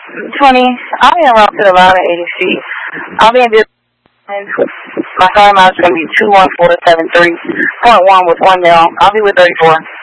20. I'll be around to the line at 80 feet. I'll be in this. My starting mileage is going to be 21473.1 with 1 mil. I'll be with 34.